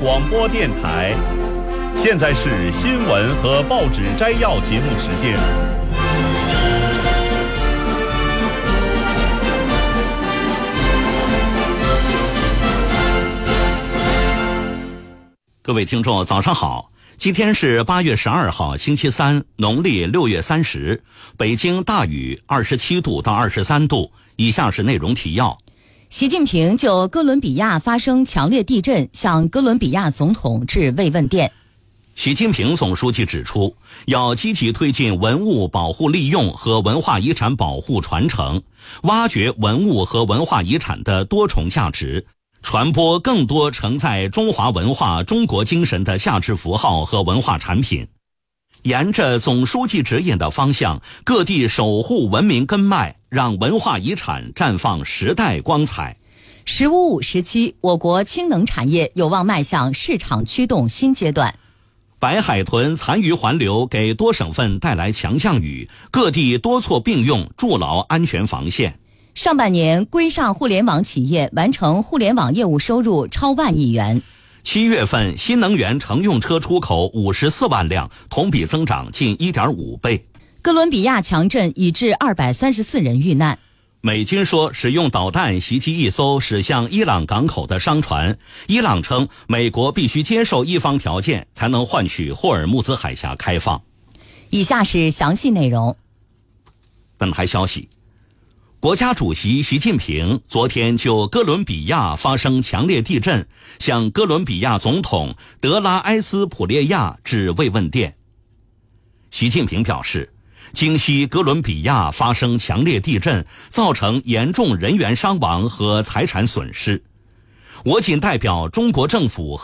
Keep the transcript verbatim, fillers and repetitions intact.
广播电台。现在是新闻和报纸摘要节目时间。 各位听众，早上好！今天是八月十二号，星期三，农历六月三十。北京大雨，二十七度到二十三度。以下是内容提要。 习近平就哥伦比亚发生强烈地震向哥伦比亚总统致慰问电。 习近平总书记指出，要积极推进文物保护利用和文化遗产保护传承，挖掘文物和文化遗产的多重价值，传播更多承载中华文化、中国精神的价值符号和文化产品。沿着总书记指引的方向，各地守护文明根脉，让文化遗产绽放时代光彩。 十五五时期，我国氢能产业有望迈向市场驱动新阶段。 白海豚残余环流给多省份带来强降雨，各地多措并用，筑牢安全防线。 上半年，规上互联网企业完成互联网业务收入超万亿元。 七月份，新能源乘用车出口五十四万辆，同比增长近 一点五倍。 哥伦比亚强震已致二百三十四人遇难。 美军说使用导弹袭击一艘驶向伊朗港口的商船，伊朗称美国必须接受一方条件，才能换取霍尔木兹海峡开放。 以下是详细内容。 本台消息，国家主席习近平昨天就哥伦比亚发生强烈地震，向哥伦比亚总统德拉埃斯普列亚致慰问电。习近平表示，今夕哥伦比亚发生强烈地震，造成严重人员伤亡和财产损失。我谨代表中国政府